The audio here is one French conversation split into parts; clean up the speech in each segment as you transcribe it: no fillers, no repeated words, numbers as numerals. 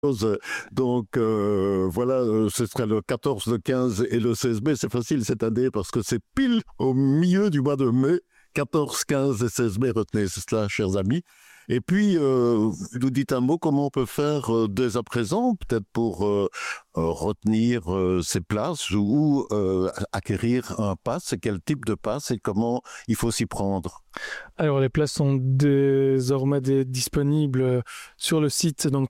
Donc voilà, ce serait le 14, le 15 et le 16 mai. C'est facile cette année parce que c'est pile au milieu du mois de mai. 14, 15 et 16 mai, retenez cela, chers amis. Et puis, vous nous dites un mot, comment on peut faire dès à présent, peut-être pour retenir ces places ou acquérir un pass, et quel type de pass et comment il faut s'y prendre. Alors, les places sont désormais disponibles sur le site, donc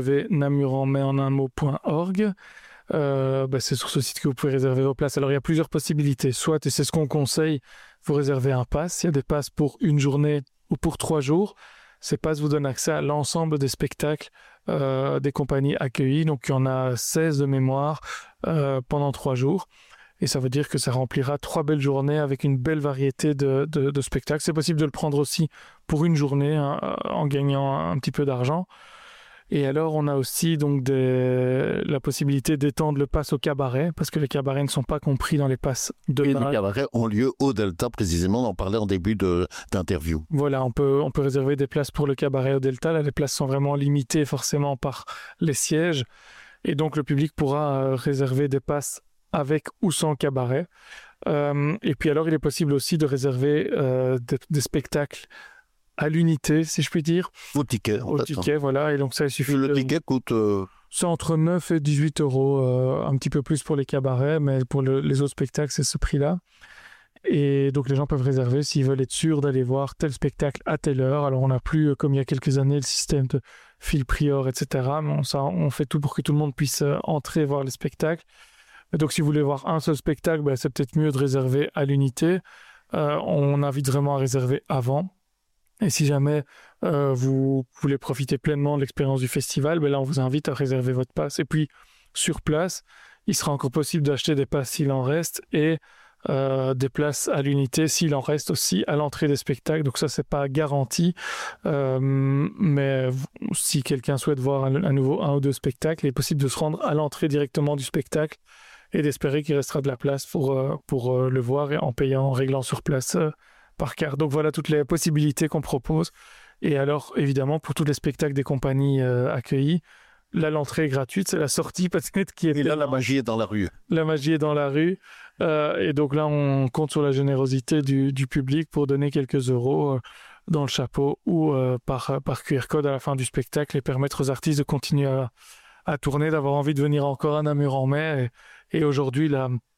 www.namurenmais.org. C'est sur ce site que vous pouvez réserver vos places. Alors, il y a plusieurs possibilités. Soit, et c'est ce qu'on conseille, vous réservez un pass. Il y a des passes pour une journée ou pour 3 jours. Ces passes vous donnent accès à l'ensemble des spectacles des compagnies accueillies. Donc, il y en a 16 de mémoire pendant 3 jours. Et ça veut dire que ça remplira 3 belles journées avec une belle variété de spectacles. C'est possible de le prendre aussi pour une journée en gagnant un petit peu d'argent. Et alors, on a aussi donc la possibilité d'étendre le pass au cabaret, parce que les cabarets ne sont pas compris dans les passes de Et base. les cabarets ont lieu au Delta, précisément, on en parlait en début d'interview. Voilà, on peut réserver des places pour le cabaret au Delta. Là, les places sont vraiment limitées forcément par les sièges. Et donc, le public pourra réserver des passes avec ou sans cabaret. Et puis alors, il est possible aussi de réserver des spectacles à l'unité, si je puis dire. Au ticket. Au ticket, voilà. Et donc, ça, il suffit. Le ticket coûte... C'est entre 9 et 18 euros, un petit peu plus pour les cabarets, mais pour les autres spectacles, c'est ce prix-là. Et donc, les gens peuvent réserver s'ils veulent être sûrs d'aller voir tel spectacle à telle heure. Alors, on n'a plus, comme il y a quelques années, le système de fil prior, etc. Mais on fait tout pour que tout le monde puisse entrer voir les spectacles. Et donc, si vous voulez voir un seul spectacle, c'est peut-être mieux de réserver à l'unité. On invite vraiment à réserver avant. Et si jamais vous voulez profiter pleinement de l'expérience du festival, là, on vous invite à réserver votre passe. Et puis, sur place, il sera encore possible d'acheter des passes s'il en reste et des places à l'unité s'il en reste aussi à l'entrée des spectacles. Donc ça, c'est pas garanti. Mais si quelqu'un souhaite voir à nouveau 1 ou 2 spectacles, il est possible de se rendre à l'entrée directement du spectacle et d'espérer qu'il restera de la place pour le voir et en réglant sur place par carte. Donc voilà toutes les possibilités qu'on propose. Et alors, évidemment, pour tous les spectacles des compagnies accueillies, là, l'entrée est gratuite, c'est la sortie peut-être qui est... Et là, la magie est dans la rue. La magie est dans la rue. Et donc là, on compte sur la générosité du public pour donner quelques euros dans le chapeau ou par QR code à la fin du spectacle et permettre aux artistes de continuer à tourner, d'avoir envie de venir encore à Namur-en-Mai. Et aujourd'hui,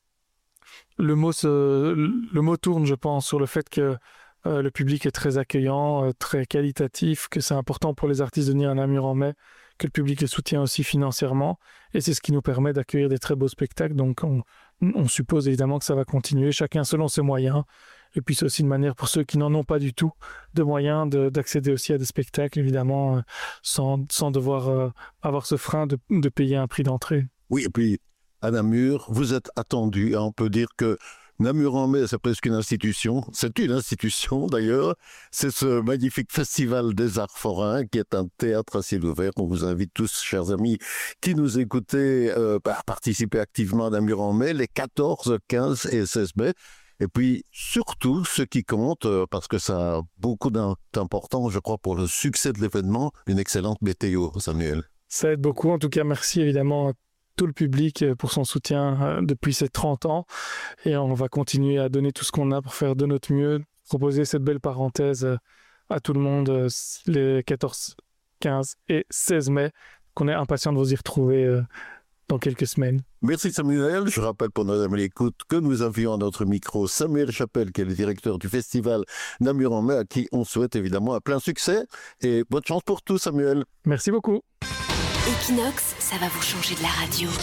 le mot tourne, je pense, sur le fait que le public est très accueillant, très qualitatif, que c'est important pour les artistes de venir à Namur-en-Mai, que le public les soutient aussi financièrement. Et c'est ce qui nous permet d'accueillir des très beaux spectacles. Donc, on suppose évidemment que ça va continuer, chacun selon ses moyens. Et puis, c'est aussi une manière pour ceux qui n'en ont pas du tout de moyens d'accéder aussi à des spectacles, évidemment, sans devoir avoir ce frein de payer un prix d'entrée. Oui, et puis, à Namur, vous êtes attendu. On peut dire que Namur-en-Mai, c'est presque une institution. C'est une institution, d'ailleurs. C'est ce magnifique festival des arts forains qui est un théâtre à ciel ouvert. On vous invite tous, chers amis, qui nous écoutez, à participer activement à Namur-en-Mai les 14, 15 et 16 mai. Et puis, surtout, ce qui compte, parce que ça a beaucoup d'importance, je crois, pour le succès de l'événement, une excellente météo, Samuel. Ça aide beaucoup. En tout cas, merci évidemment tout le public pour son soutien depuis ces 30 ans et on va continuer à donner tout ce qu'on a pour faire de notre mieux, proposer cette belle parenthèse à tout le monde les 14, 15 et 16 mai, qu'on est impatient de vous y retrouver dans quelques semaines. Merci Samuel. Je rappelle pour nos amis l'écoute que nous avions à notre micro Samuel Chapelle, qui est le directeur du festival Namur-en-Mai, à qui on souhaite évidemment un plein succès et bonne chance pour tout, Samuel. Merci beaucoup. Equinox, ça va vous changer de la radio.